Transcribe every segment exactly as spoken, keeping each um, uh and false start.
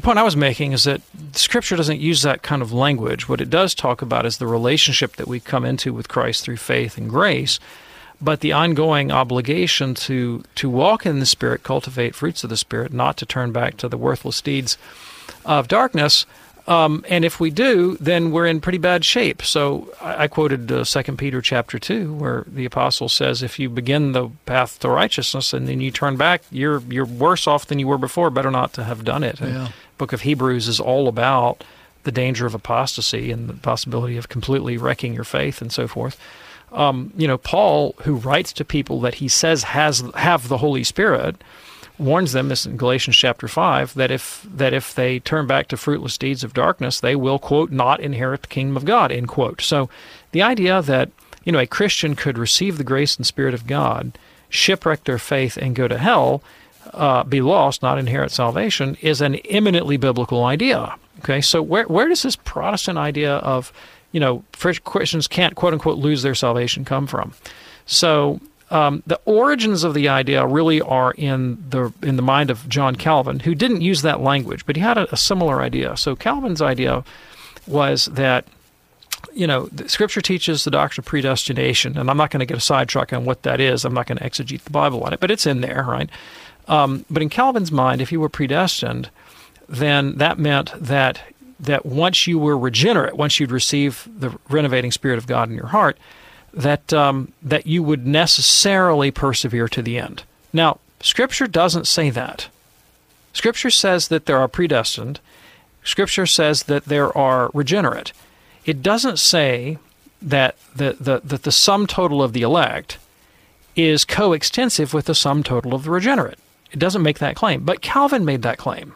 point I was making is that Scripture doesn't use that kind of language. What it does talk about is the relationship that we come into with Christ through faith and grace, but the ongoing obligation to to walk in the Spirit, cultivate fruits of the Spirit, not to turn back to the worthless deeds of darkness. Um, and if we do, then we're in pretty bad shape. So I, I quoted uh, Second Peter chapter two, where the apostle says, if you begin the path to righteousness and then you turn back, you're you're worse off than you were before. Better not to have done it. And Yeah. the book of Hebrews is all about the danger of apostasy and the possibility of completely wrecking your faith and so forth. Um, you know, Paul, who writes to people that he says has have the Holy Spirit, warns them, this in Galatians chapter five, that if that if they turn back to fruitless deeds of darkness, they will, quote, not inherit the kingdom of God, end quote. So the idea that, you know, a Christian could receive the grace and Spirit of God, shipwreck their faith, and go to hell, uh, be lost, not inherit salvation, is an eminently biblical idea. Okay, so where where does this Protestant idea of, you know, Christians can't, quote unquote, lose their salvation come from? So Um, the origins of the idea really are in the in the mind of John Calvin, who didn't use that language, but he had a, a similar idea. So Calvin's idea was that, you know, the Scripture teaches the doctrine of predestination, and I'm not going to get a sidetrack on what that is. I'm not going to exegete the Bible on it, but it's in there, right? Um, but in Calvin's mind, if you were predestined, then that meant that that once you were regenerate, once you'd received the renovating Spirit of God in your heart, that um, that you would necessarily persevere to the end. Now, Scripture doesn't say that. Scripture says that there are predestined. Scripture says that there are regenerate. It doesn't say that the, the, that the sum total of the elect is coextensive with the sum total of the regenerate. It doesn't make that claim. But Calvin made that claim.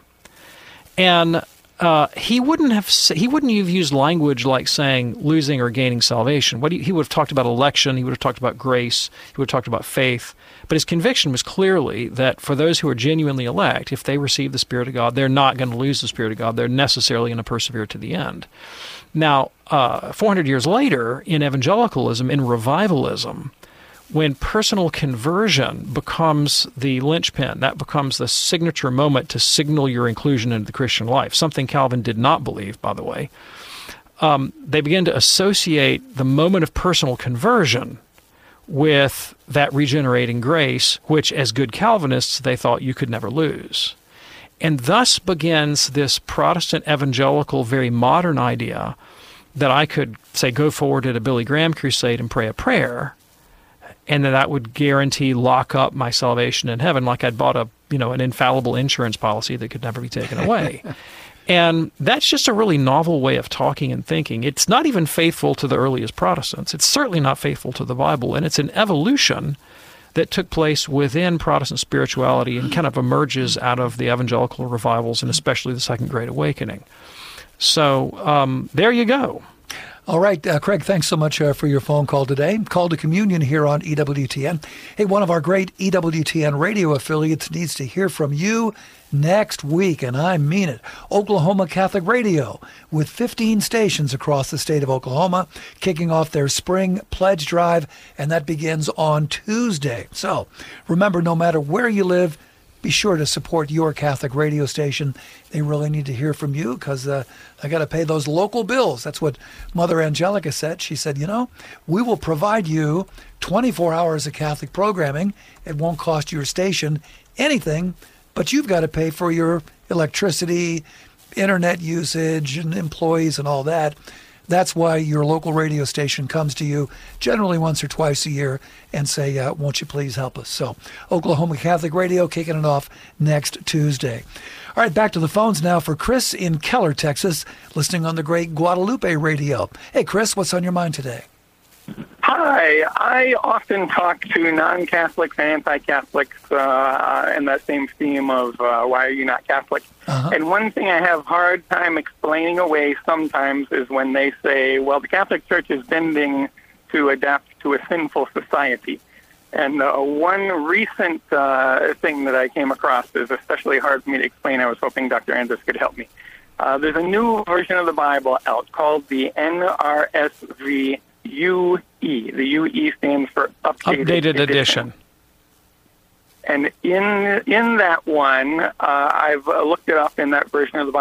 And Uh, he wouldn't have he wouldn't have used language like saying losing or gaining salvation. What he, he would have talked about election. He would have talked about grace. He would have talked about faith. But his conviction was clearly that for those who are genuinely elect, if they receive the Spirit of God, they're not going to lose the Spirit of God. They're necessarily going to persevere to the end. Now, uh, four hundred years later, in evangelicalism, in revivalism, when personal conversion becomes the linchpin, that becomes the signature moment to signal your inclusion into the Christian life, something Calvin did not believe, by the way, um, they begin to associate the moment of personal conversion with that regenerating grace, which, as good Calvinists, they thought you could never lose. And thus begins this Protestant evangelical, very modern idea that I could, say, go forward at a Billy Graham crusade and pray a prayer, and that that would guarantee lock up my salvation in heaven, like I'd bought a, you know, an infallible insurance policy that could never be taken away. And that's just a really novel way of talking and thinking. It's not even faithful to the earliest Protestants. It's certainly not faithful to the Bible, and it's an evolution that took place within Protestant spirituality and kind of emerges out of the evangelical revivals and especially the Second Great Awakening. So um, there you go. All right, uh, Craig, thanks so much uh, for your phone call today. Call to Communion here on E W T N. Hey, one of our great E W T N radio affiliates needs to hear from you next week, and I mean it. Oklahoma Catholic Radio, with fifteen stations across the state of Oklahoma, kicking off their spring pledge drive, and that begins on Tuesday. So remember, no matter where you live, be sure to support your Catholic radio station. They really need to hear from you because uh, I got to pay those local bills. That's what Mother Angelica said. She said, you know, we will provide you twenty-four hours of Catholic programming. It won't cost your station anything, but you've got to pay for your electricity, internet usage, and employees and all that. That's why your local radio station comes to you generally once or twice a year and say, uh, won't you please help us? So Oklahoma Catholic Radio kicking it off next Tuesday. All right, back to the phones now for Chris in Keller, Texas, listening on the great Guadalupe Radio. Hey, Chris, what's on your mind today? Hi. I often talk to non-Catholics and anti-Catholics uh, in that same theme of uh, why are you not Catholic? Uh-huh. And one thing I have hard time explaining away sometimes is when they say, well, the Catholic Church is bending to adapt to a sinful society. And uh, one recent uh, thing that I came across is especially hard for me to explain. I was hoping Doctor Andrus could help me. Uh, there's a new version of the Bible out called the N R S V U E. The U E stands for Updated, Updated Edition. edition. And in in that one, uh, I've uh, looked it up in that version of the Bible.